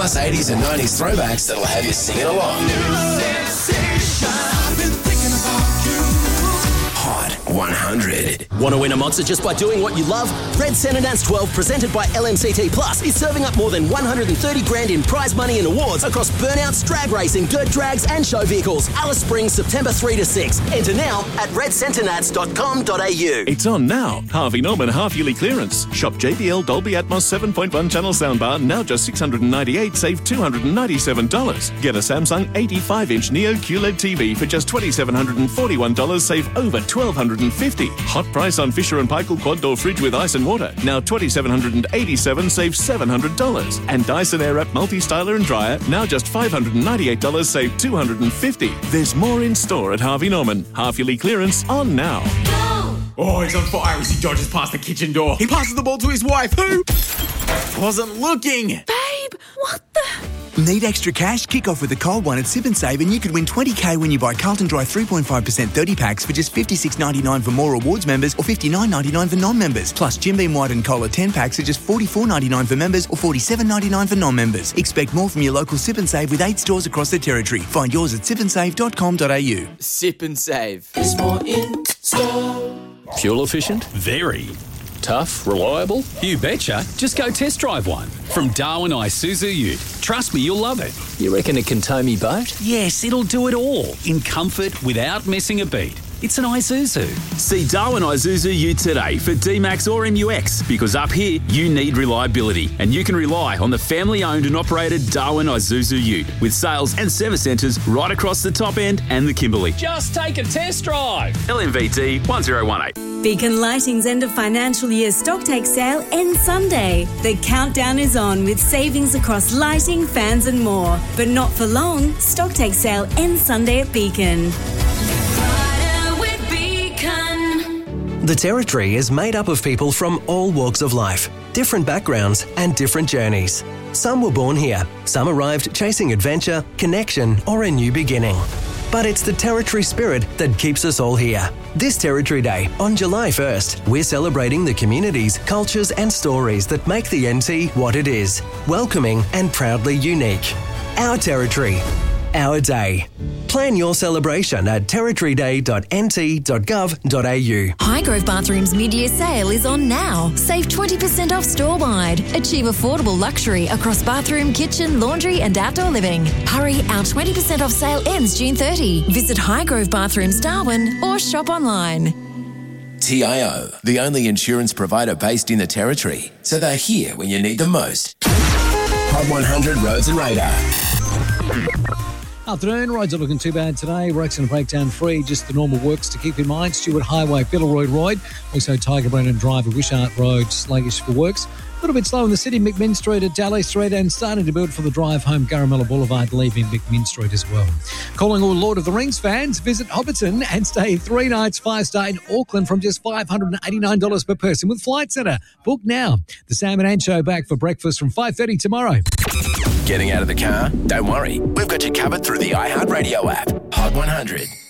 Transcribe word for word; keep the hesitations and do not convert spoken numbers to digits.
plus eighties and nineties throwbacks that'll have you singing along. Hot one hundred. Want to win a monster just by doing what you love? Red Centre Nats twelve, presented by L M C T Plus, is serving up more than one hundred thirty grand in prize money and awards across burnouts, drag racing, dirt drags and show vehicles. Alice Springs, September third to sixth. Enter now at red centre nats dot com dot a u. It's on now. Harvey Norman half-yearly clearance. Shop J B L Dolby Atmos seven point one channel soundbar, now just six hundred ninety-eight dollars, save two hundred ninety-seven dollars. Get a Samsung eighty-five inch Neo Q L E D T V for just two thousand seven hundred forty-one dollars, save over one thousand two hundred fifty dollars. Hot price on Fisher and Paykel quad door fridge with ice and water, now two thousand seven hundred eighty-seven dollars, save seven hundred dollars. And Dyson Airwrap multi-styler and dryer, now just five hundred ninety-eight dollars, save two hundred fifty dollars. There's more in store at Harvey Norman. Half-yearly clearance on now. Oh, he's on fire as he dodges past the kitchen door. He passes the ball to his wife, who wasn't looking. Babe, what the... Need extra cash? Kick off with a cold one at Sip and Save and you could win twenty k when you buy Carlton Dry three point five percent thirty packs for just fifty-six ninety-nine for more rewards members or fifty-nine ninety-nine for non-members. Plus Jim Beam White and Cola ten packs are just forty-four ninety-nine for members or forty-seven ninety-nine for non-members. Expect more from your local Sip and Save with eight stores across the territory. Find yours at sip and save dot com dot a u. Sip and Save. There's more in store. Fuel efficient? Very. Tough? Reliable? You betcha. Just go test drive one. From Darwin Isuzu Ute. Trust me, you'll love it. You reckon it can tow me boat? Yes, it'll do it all. In comfort, without missing a beat. It's an Isuzu. See Darwin Isuzu Ute today for D-Max or M U X, because up here, you need reliability. And you can rely on the family-owned and operated Darwin Isuzu Ute, with sales and service centres right across the top end and the Kimberley. Just take a test drive. L M V T one zero one eight. Beacon Lighting's end of financial year stocktake sale ends Sunday. The countdown is on with savings across lighting, fans and more. But not for long. Stocktake sale ends Sunday at Beacon. The Territory is made up of people from all walks of life, different backgrounds and different journeys. Some were born here, some arrived chasing adventure, connection or a new beginning. But it's the Territory spirit that keeps us all here. This Territory Day, on July first, we're celebrating the communities, cultures and stories that make the N T what it is. Welcoming and proudly unique. Our Territory. Our day. Plan your celebration at territory day dot n t dot gov dot a u. Highgrove Bathrooms mid-year sale is on now. Save twenty percent off store-wide. Achieve affordable luxury across bathroom, kitchen, laundry and outdoor living. Hurry, our twenty percent off sale ends June thirtieth. Visit Highgrove Bathrooms Darwin or shop online. T I O, the only insurance provider based in the Territory, so they're here when you need them most. Hot one hundred Roads and Radar. Afternoon, roads are looking too bad today. Works and breakdown free, just the normal works to keep in mind. Stewart Highway, Billaroy Road, also Tiger Brennan Drive, Wishart Road, sluggish for works. A little bit slow in the city, McMinn Street at Daly Street, and starting to build for the drive home, Garamella Boulevard, leaving McMinn Street as well. Calling all Lord of the Rings fans, visit Hobbiton and stay three nights, five-star in Auckland from just five hundred eighty-nine dollars per person with Flight Centre. Book now. The Sam and Ann Show back for breakfast from five thirty tomorrow. Getting out of the car? Don't worry. We've got you covered through the iHeartRadio app. Hot one hundred.